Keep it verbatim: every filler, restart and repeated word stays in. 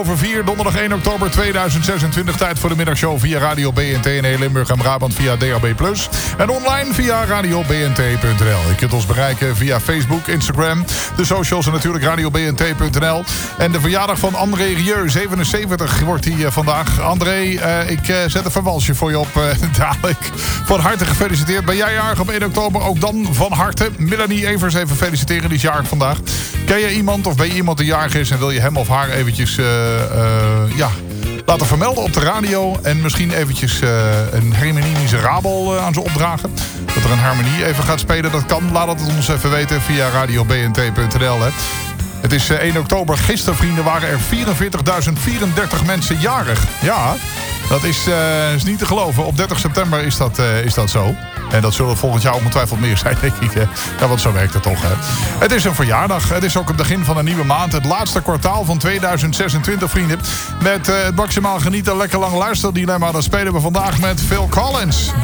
Over vier, donderdag één oktober tweeduizend zesentwintig. Tijd voor de middagshow via Radio B N T in Limburg en Brabant via D A B plus. En online via radio b n t punt n l. Je kunt ons bereiken via Facebook, Instagram, de socials en natuurlijk radio b n t punt n l. En de verjaardag van André Rieu, zevenenzeventig wordt hij uh, vandaag. André, uh, ik uh, zet een verwalsje voor je op uh, dadelijk. Van harte gefeliciteerd. Ben jij jarig op één oktober? Ook dan van harte. Melanie Evers even feliciteren, die is jarig vandaag. Ken je iemand of ben je iemand die jarig is en wil je hem of haar eventjes uh, uh, ja, laten vermelden op de radio en misschien eventjes uh, een harmonie miserabel uh, aan ze opdragen? Dat er een harmonie even gaat spelen, dat kan. Laat het ons even weten via radio b n t punt n l. Hè. Het is uh, één oktober. Gisteren, vrienden, waren er vierenveertigduizend vierendertig mensen jarig. Ja, dat is, uh, is niet te geloven. Op dertig september is dat, uh, is dat zo. En dat zullen volgend jaar ongetwijfeld meer zijn, denk ik. Ja, want zo werkt het toch, hè. Het is een verjaardag. Het is ook het begin van een nieuwe maand. Het laatste kwartaal van tweeduizend zesentwintig, vrienden. Met uh, het maximaal genieten, lekker lang luisterdilemma. Dat spelen we vandaag met Phil Collins.